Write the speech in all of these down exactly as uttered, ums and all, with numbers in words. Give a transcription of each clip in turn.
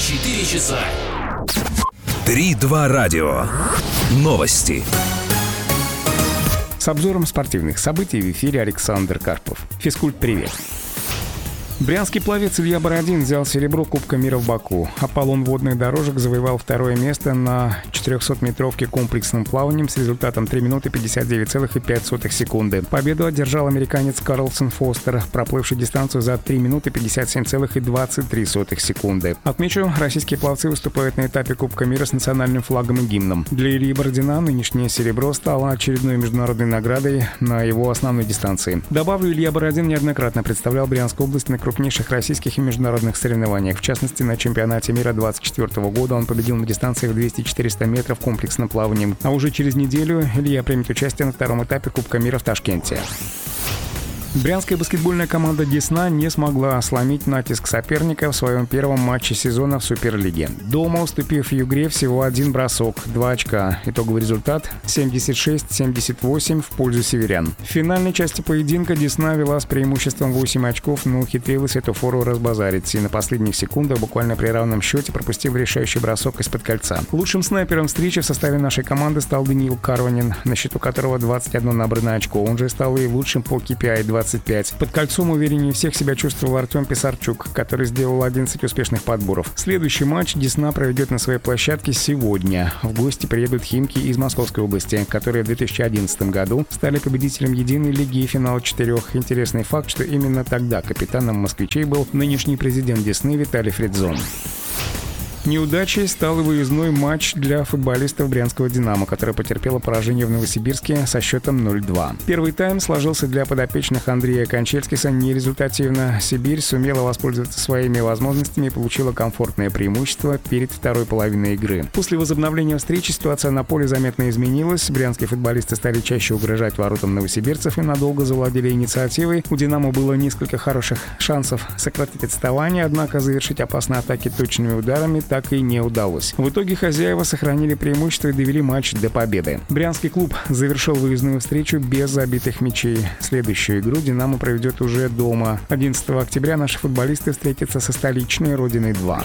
четыре часа. Три-два радио. Новости. С обзором спортивных событий в эфире Александр Карпов. Физкульт-привет. Брянский пловец Илья Бородин взял серебро Кубка мира в Баку. Аполлон водных дорожек завоевал второе место на четырехсотметровке комплексным плаванием с результатом три минуты пятьдесят девять целых пять сотых секунды. Победу одержал американец Карлсон Фостер, проплывший дистанцию за три минуты пятьдесят семь целых двадцать три сотых секунды. Отмечу, российские пловцы выступают на этапе Кубка мира с национальным флагом и гимном. Для Ильи Бородина нынешнее серебро стало очередной международной наградой на его основной дистанции. Добавлю, Илья Бородин неоднократно представлял Брянскую область на крупнейших российских и международных соревнованиях. В частности, на чемпионате мира двадцать четвёртого года он победил на дистанциях двести-четыреста метров комплексным плаванием. А уже через неделю Илья примет участие на втором этапе Кубка мира в Ташкенте. Брянская баскетбольная команда «Десна» не смогла сломить натиск соперника в своем первом матче сезона в Суперлиге. Дома, уступив в Югре всего один бросок, два очка. Итоговый результат семьдесят шесть семьдесят восемь в пользу северян. В финальной части поединка «Десна» вела с преимуществом восемь очков, но ухитрилась эту фору разбазарить и на последних секундах, буквально при равном счете, пропустил решающий бросок из-под кольца. Лучшим снайпером встречи в составе нашей команды стал Даниил Карванин, на счету которого двадцать одно набранное очко. Он же стал и лучшим по кей пи ай двадцать пять. Под кольцом увереннее всех себя чувствовал Артем Писарчук, который сделал одиннадцать успешных подборов. Следующий матч «Десна» проведет на своей площадке сегодня. В гости приедут «Химки» из Московской области, которые в две тысячи одиннадцатом году стали победителем единой лиги и финала четырех. Интересный факт, что именно тогда капитаном москвичей был нынешний президент «Десны» Виталий Фридзон. Неудачей стал и выездной матч для футболистов брянского «Динамо», которое потерпело поражение в Новосибирске со счетом ноль-два. Первый тайм сложился для подопечных Андрея Кончельскиса нерезультативно. Сибирь сумела воспользоваться своими возможностями и получила комфортное преимущество перед второй половиной игры. После возобновления встречи ситуация на поле заметно изменилась. Брянские футболисты стали чаще угрожать воротам новосибирцев и надолго завладели инициативой. У «Динамо» было несколько хороших шансов сократить отставание, однако завершить опасные атаки точными ударами так и не удалось. В итоге хозяева сохранили преимущество и довели матч до победы. Брянский клуб завершил выездную встречу без забитых мячей. Следующую игру «Динамо» проведет уже дома. одиннадцатого октября наши футболисты встретятся со столичной «Родиной-два».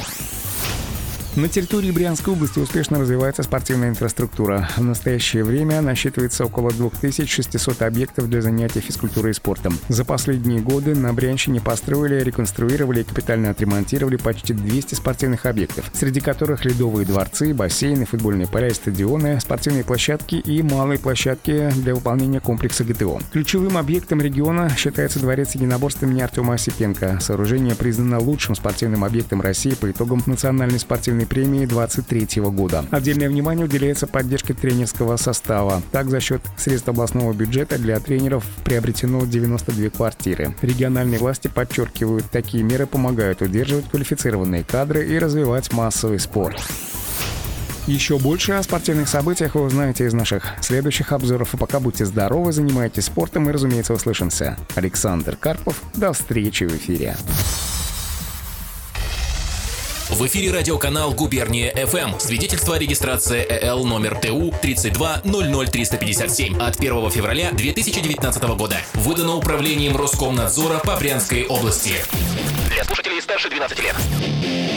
На территории Брянской области успешно развивается спортивная инфраструктура. В настоящее время насчитывается около две тысячи шестьсот объектов для занятий физкультурой и спортом. За последние годы на Брянщине построили, реконструировали и капитально отремонтировали почти двести спортивных объектов, среди которых ледовые дворцы, бассейны, футбольные поля и стадионы, спортивные площадки и малые площадки для выполнения комплекса гэ тэ о. Ключевым объектом региона считается дворец единоборств имени Артема Осипенко. Сооружение признано лучшим спортивным объектом России по итогам национальной спортивной премии двадцать третьего года. Отдельное внимание уделяется поддержке тренерского состава. Так, за счет средств областного бюджета для тренеров приобретено девяносто две квартиры. Региональные власти подчеркивают, такие меры помогают удерживать квалифицированные кадры и развивать массовый спорт. Еще больше о спортивных событиях вы узнаете из наших следующих обзоров. А пока будьте здоровы, занимайтесь спортом и, разумеется, услышимся. Александр Карпов. До встречи в эфире. В эфире радиоканал «Губерния эф эм». Свидетельство о регистрации э эл номер тэ у тридцать два ноль ноль триста пятьдесят семь от первого февраля две тысячи девятнадцатого года. Выдано управлением Роскомнадзора по Брянской области. Для слушателей старше двенадцати лет.